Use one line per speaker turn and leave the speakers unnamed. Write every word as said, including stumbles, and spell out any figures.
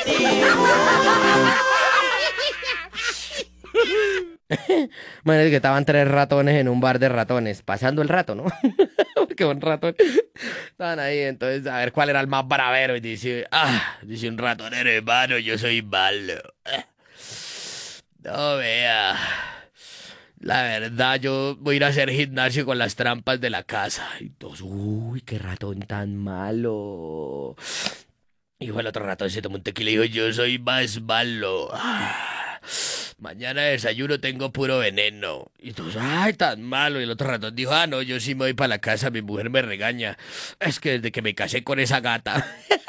Bueno, es que estaban tres ratones en un bar de ratones, pasando el rato, ¿no? Porque un ratón. Estaban ahí, entonces, a ver cuál era el más bravero. Y dice, ah, dice un ratonero, hermano, yo soy malo. No vea. La verdad, yo voy a ir a hacer gimnasio con las trampas de la casa. Y todos, uy, qué ratón tan malo. Y el otro ratón se tomó un tequila y dijo, yo soy más malo. Ah, mañana de desayuno tengo puro veneno. Y todos, ay, tan malo. Y el otro ratón dijo, ah, no, yo sí me voy para la casa, mi mujer me regaña. Es que desde que me casé con esa gata.